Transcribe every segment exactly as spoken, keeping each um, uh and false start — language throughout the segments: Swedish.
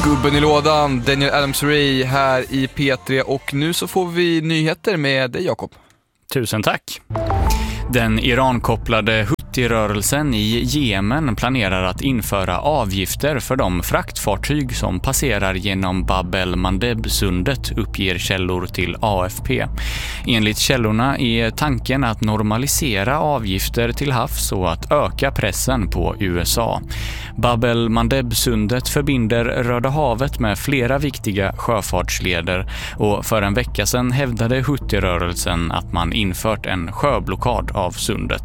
Gubben i lådan, Daniel Adams-Ray här i P tre, och nu så får vi nyheter med dig, Jakob. Tusen tack. Den Iran-kopplade Houthi-rörelsen i Jemen planerar att införa avgifter för de fraktfartyg som passerar genom Bab el-Mandeb-sundet, uppger källor till A F P. Enligt källorna är tanken att normalisera avgifter till havs och att öka pressen på U S A. Bab el-Mandeb-sundet förbinder Röda havet med flera viktiga sjöfartsleder, och för en vecka sedan hävdade Houthi-rörelsen att man infört en sjöblockad av sundet.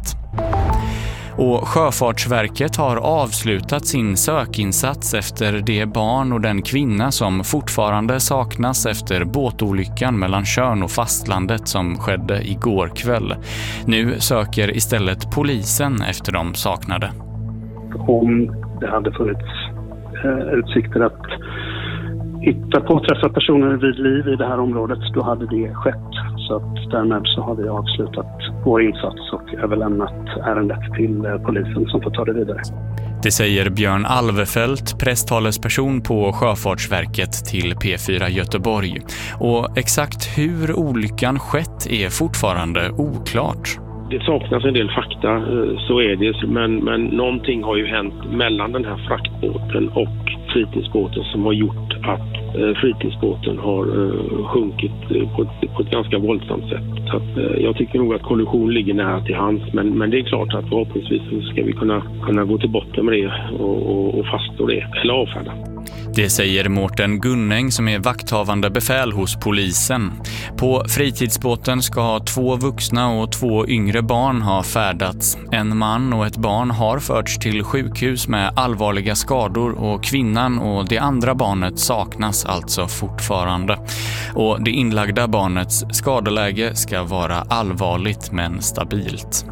Och Sjöfartsverket har avslutat sin sökinsats efter det barn och den kvinna som fortfarande saknas efter båtolyckan mellan Tjörn och fastlandet som skedde igår kväll. Nu söker istället polisen efter de saknade. Om det hade funnits eh, utsikter att hitta påträffa personer vid liv i det här området, då hade det skett. Så att därmed så har vi avslutat vår insats och överlämnat ärendet till eh, polisen som får ta det vidare. Det säger Björn Alvefelt, presstalesperson på Sjöfartsverket till P fyra Göteborg. Och exakt hur olyckan skett är fortfarande oklart. Det saknas en del fakta, så är det, men, men någonting har ju hänt mellan den här fraktbåten och fritidsbåten som har gjort att eh, fritidsbåten har eh, sjunkit på ett, på ett ganska våldsamt sätt. Så att, eh, jag tycker nog att kollision ligger nära till hands, men, men det är klart att förhoppningsvis ska vi kunna, kunna gå till botten med det och, och, och faststå det, eller avfärda. Det säger Mårten Gunning som är vakthavande befäl hos polisen. På fritidsbåten ska två vuxna och två yngre barn ha färdats. En man och ett barn har förts till sjukhus med allvarliga skador, och kvinnan och det andra barnet saknas alltså fortfarande. Och det inlagda barnets skadeläge ska vara allvarligt men stabilt.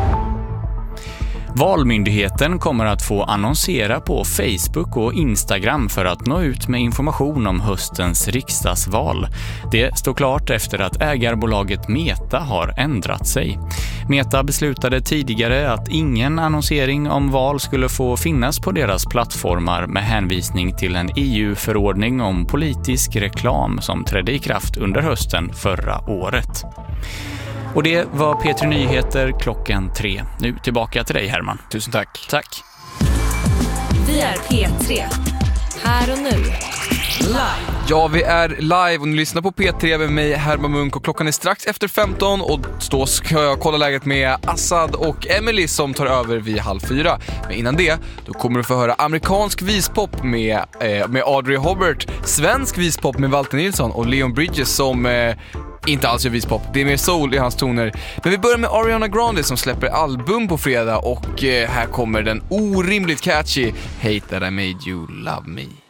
Valmyndigheten kommer att få annonsera på Facebook och Instagram för att nå ut med information om höstens riksdagsval. Det står klart efter att ägarbolaget Meta har ändrat sig. Meta beslutade tidigare att ingen annonsering om val skulle få finnas på deras plattformar med hänvisning till en E U-förordning om politisk reklam som trädde i kraft under hösten förra året. Och det var P tre Nyheter klockan tre. Nu tillbaka till dig, Herman. Tusen tack. Tack. Vi är P tre. Här och nu. Live. Ja, vi är live och ni lyssnar på P tre med mig, Herman Munk, och klockan är strax efter femton, och då ska jag kolla läget med Assad och Emily som tar över vid halv fyra. Men innan det, då kommer du få höra amerikansk vispop med, eh, med Audrey Hobart, svensk vispop med Walter Nilsson och Leon Bridges som eh, inte alls gör vispop. Det är mer soul i hans toner. Men vi börjar med Ariana Grande som släpper album på fredag, och eh, här kommer den orimligt catchy Hate That I Made You Love Me.